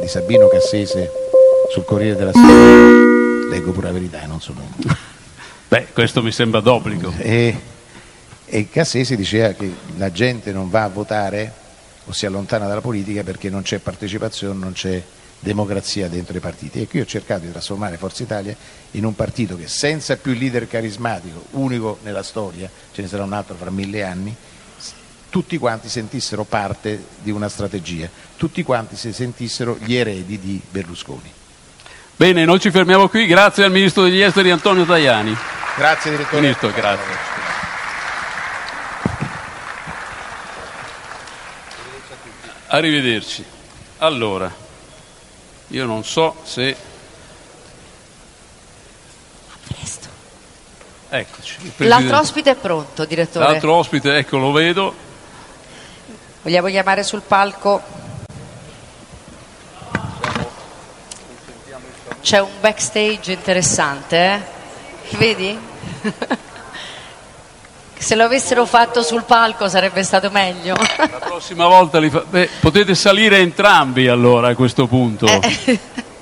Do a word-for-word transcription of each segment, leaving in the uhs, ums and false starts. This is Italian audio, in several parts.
Sabino Cassese sul Corriere della Sera. Leggo pure la verità, non solo. Beh, questo mi sembra d'obbligo. E, e Cassese diceva che la gente non va a votare o si allontana dalla politica perché non c'è partecipazione, non c'è democrazia dentro i partiti. E qui ho cercato di trasformare Forza Italia in un partito che senza più il leader carismatico, unico nella storia, ce ne sarà un altro fra mille anni, tutti quanti sentissero parte di una strategia, tutti quanti si sentissero gli eredi di Berlusconi. Bene, noi ci fermiamo qui, grazie al Ministro degli Esteri Antonio Tajani. Grazie direttore. Ministro, grazie. Arrivederci. Allora, io non so se... Presto. Eccoci. L'altro ospite è pronto, direttore. L'altro ospite, ecco, lo vedo. Vogliamo chiamare sul palco? C'è un backstage interessante, eh? Vedi? Se lo avessero fatto sul palco sarebbe stato meglio. La prossima volta li fa... Beh, potete salire entrambi allora a questo punto. Eh.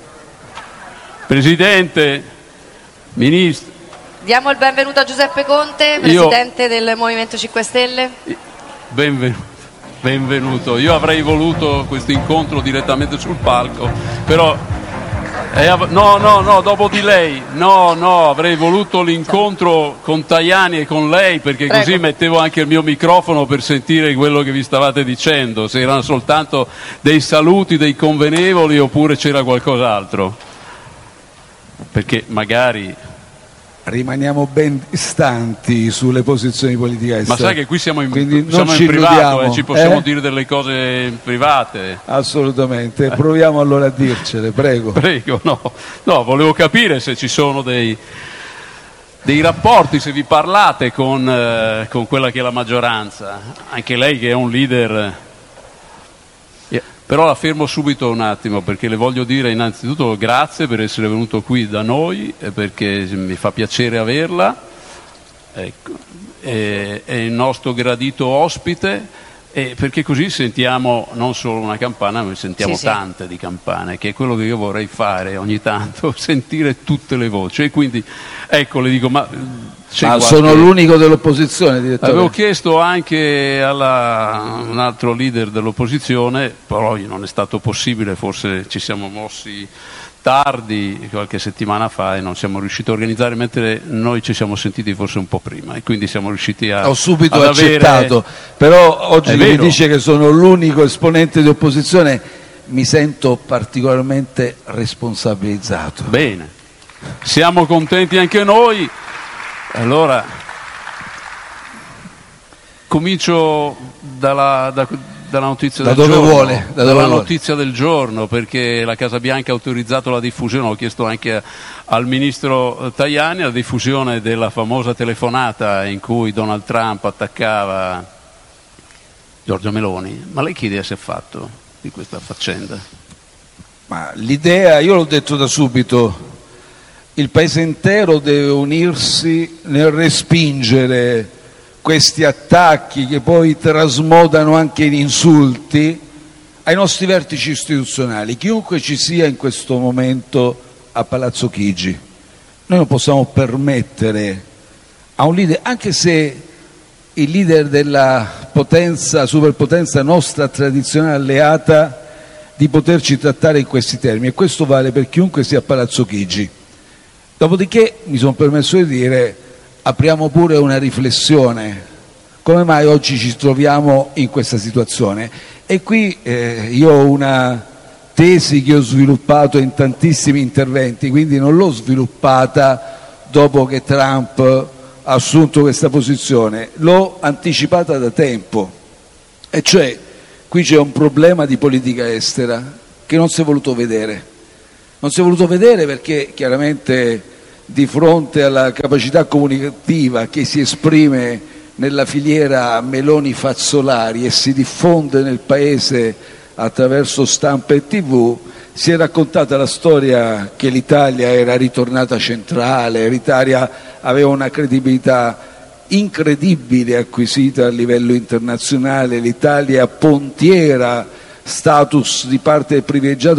Presidente, Ministro. Diamo il benvenuto a Giuseppe Conte, Presidente Io... del Movimento cinque Stelle. Benvenuto. Benvenuto. Io avrei voluto questo incontro direttamente sul palco, però... Eh, no, no, no, dopo di lei, no, no, avrei voluto l'incontro con Tajani e con lei perché Prego. Così mettevo anche il mio microfono per sentire quello che vi stavate dicendo, se erano soltanto dei saluti, dei convenevoli oppure c'era qualcos'altro, perché magari... Rimaniamo ben distanti sulle posizioni politiche estere. Ma sai che qui siamo in, Quindi siamo non in privato, eh, ci possiamo eh? dire delle cose private. Assolutamente, proviamo allora a dircele, prego. Prego, no, no, volevo capire se ci sono dei, dei rapporti, se vi parlate con, eh, con quella che è la maggioranza, anche lei che è un leader... Però la fermo subito un attimo perché le voglio dire innanzitutto grazie per essere venuto qui da noi e perché mi fa piacere averla, ecco, è, è il nostro gradito ospite e perché così sentiamo non solo una campana ma sentiamo sì, tante sì. di campane, che è quello che io vorrei fare ogni tanto, sentire tutte le voci e quindi ecco le dico ma... Ma qualche... sono l'unico dell'opposizione, direttore. Avevo chiesto anche a un altro leader dell'opposizione, però non è stato possibile, forse ci siamo mossi tardi qualche settimana fa e non siamo riusciti a organizzare, mentre noi ci siamo sentiti forse un po' prima e quindi siamo riusciti a... Ho subito ad accettato, avere... però oggi mi dice che sono l'unico esponente di opposizione, mi sento particolarmente responsabilizzato. Bene, siamo contenti anche noi. Allora, comincio dalla, da, dalla notizia da del dove giorno, vuole, da dalla dove notizia vuole. del giorno, perché la Casa Bianca ha autorizzato la diffusione, ho chiesto anche al ministro Tajani, la diffusione della famosa telefonata in cui Donald Trump attaccava Giorgia Meloni. Ma lei che idea si è fatto di questa faccenda? Ma l'idea, io l'ho detto da subito, il paese intero deve unirsi nel respingere questi attacchi che poi trasmodano anche in insulti ai nostri vertici istituzionali, chiunque ci sia in questo momento a Palazzo Chigi. Noi non possiamo permettere a un leader, anche se il leader della potenza, superpotenza nostra tradizionale alleata, di poterci trattare in questi termini, e questo vale per chiunque sia a Palazzo Chigi. Dopodiché mi sono permesso di dire, apriamo pure una riflessione, come mai oggi ci troviamo in questa situazione? E qui eh, io ho una tesi che ho sviluppato in tantissimi interventi, quindi non l'ho sviluppata dopo che Trump ha assunto questa posizione, l'ho anticipata da tempo, e cioè qui c'è un problema di politica estera che non si è voluto vedere. Non si è voluto vedere perché chiaramente di fronte alla capacità comunicativa che si esprime nella filiera Meloni-Fazzolari e si diffonde nel paese attraverso stampa e tivù, si è raccontata la storia che l'Italia era ritornata centrale, l'Italia aveva una credibilità incredibile acquisita a livello internazionale, l'Italia pontiera, status di parte privilegiata